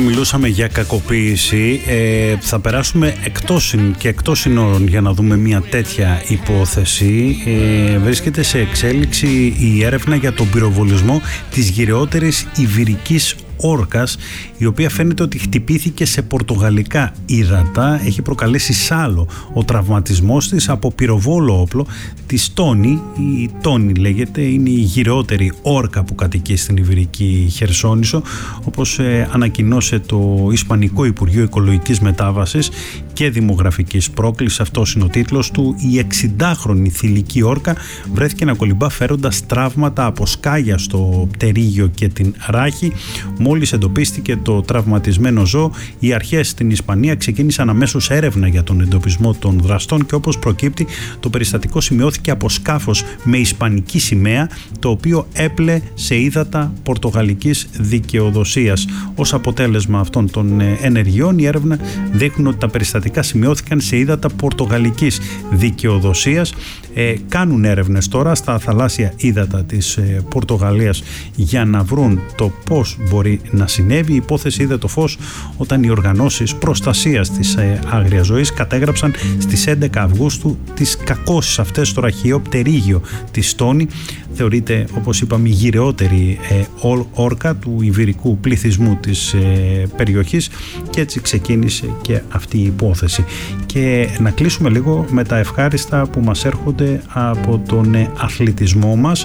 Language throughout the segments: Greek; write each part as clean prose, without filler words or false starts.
μιλούσαμε για κακοποίηση, θα περάσουμε εκτός συνόρων για να δούμε μια τέτοια υπόθεση. Βρίσκεται σε εξέλιξη η έρευνα για τον πυροβολισμό της γυρεότερης ιβηρικής όρκας, η οποία φαίνεται ότι χτυπήθηκε σε πορτογαλικά ύδατα. Έχει προκαλέσει σάλο ο τραυματισμός της από πυροβόλο όπλο της Τόνι. Η Τόνι λέγεται, είναι η γυρεότερη όρκα που κατοικεί στην Ιβηρική Χερσόνησο, όπως ανακοινώσε το Ισπανικό Υπουργείο Οικολογικής Μετάβασης και Δημογραφικής Πρόκλησης. Αυτός είναι ο τίτλος του. Η 60χρονη θηλυκή όρκα βρέθηκε να κολυμπά φέροντας τραύματα από σκάγια στο πτερίγιο και την ράχη. Μόλις εντοπίστηκε το τραυματισμένο ζώο, οι αρχές στην Ισπανία ξεκίνησαν αμέσως έρευνα για τον εντοπισμό των δραστών και όπως προκύπτει, το περιστατικό σημειώθηκε από σκάφος με ισπανική σημαία, το οποίο έπλε σε ύδατα πορτογαλικής δικαιοδοσίας. Ως αποτέλεσμα αυτών των ενεργειών, η έρευνα δείχνει ότι τα περιστατικά σημειώθηκαν σε ύδατα πορτογαλικής δικαιοδοσίας. Κάνουν έρευνες τώρα στα θαλάσσια ύδατα της Πορτογαλίας για να βρουν το πώς μπορεί να συνέβη. Η υπόθεση είδε το φως όταν οι οργανώσεις προστασίας της άγριας ζωής κατέγραψαν στις 11 Αυγούστου τις κακώσεις αυτές στο ραχιαίο πτερίγιο της Τόνι. Θεωρείται, όπως είπαμε, η γυρεότερη όρκα του ιβηρικού πληθυσμού της περιοχής και έτσι ξεκίνησε και αυτή η υπόθεση. Και να κλείσουμε λίγο με τα ευχάριστα που μας έρχονται από τον αθλητισμό μας.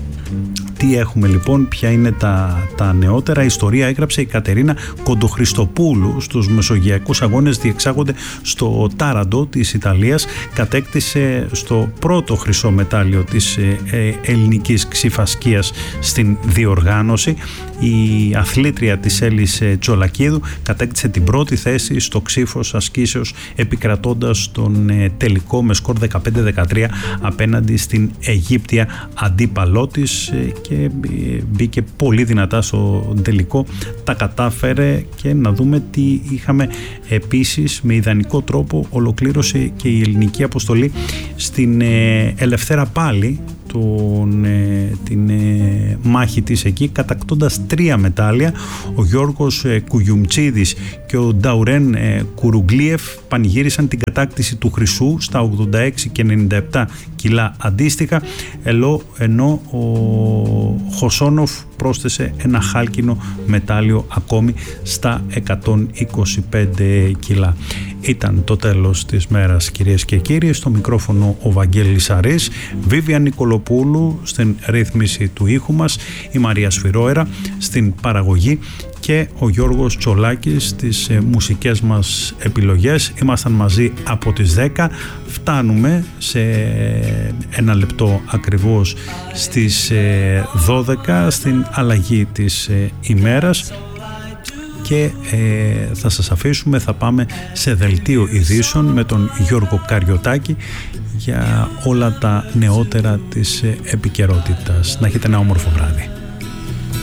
Τι έχουμε λοιπόν, ποια είναι τα νεότερα. Ιστορία έγραψε η Κατερίνα Κοντοχριστοπούλου. Στους Μεσογειακούς Αγώνες διεξάγονται στο Τάραντο της Ιταλίας. Κατέκτησε στο πρώτο χρυσό μετάλλιο της ελληνικής ξιφασκίας στην διοργάνωση. Η αθλήτρια της Έλλης Τσολακίδου κατέκτησε την πρώτη θέση στο ξύφος ασκήσεως, επικρατώντας τον τελικό με σκορ 15-13 απέναντι στην Αιγύπτια αντίπαλό της και μπήκε πολύ δυνατά στο τελικό. Τα κατάφερε και να δούμε τι είχαμε επίσης. Με ιδανικό τρόπο ολοκλήρωσε και η ελληνική αποστολή στην Ελευθέρα Πάλη την μάχη της εκεί, κατακτώντας 3 μετάλλια. Ο Γιώργος Κουγιουμτσίδης και ο Νταουρέν Κουρουγκλίεφ πανηγύρισαν την κατάκτηση του χρυσού στα 86 και 97 κιλά αντίστοιχα, ενώ ο Χωσόνοφ πρόσθεσε ένα χάλκινο μετάλλιο ακόμη στα 125 κιλά. Ήταν το τέλος της μέρας, κυρίες και κύριοι. Στο μικρόφωνο ο Βαγγέλης Αρής, Βίβια Νικολοπούλου στην ρύθμιση του ήχου μας, η Μαρία Σφυρόερα στην παραγωγή και ο Γιώργος Τσολάκης στις μουσικές μας επιλογές. Ήμασταν μαζί από τις 10, φτάνουμε σε 1 λεπτό ακριβώς στις 12 στην αλλαγή της ημέρας και θα σας αφήσουμε, θα πάμε σε δελτίο ειδήσεων με τον Γιώργο Καριωτάκη για όλα τα νεότερα της επικαιρότητας. Να έχετε ένα όμορφο βράδυ.